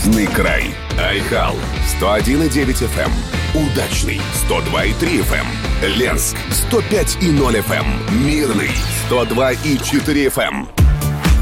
Красный край. Айхал 101,9 FM. Удачный 102,3 FM. Ленск 105,0 FM. Мирный 102,4 FM.